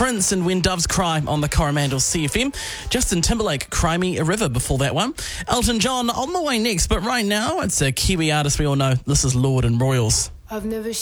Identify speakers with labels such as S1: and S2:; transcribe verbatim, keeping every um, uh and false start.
S1: Prince and When Doves Cry on the Coromandel C F M. Justin Timberlake, Cry Me a River before that one. Elton John on the way next, but right now it's a Kiwi artist we all know. This is Lord and Royals.
S2: I've never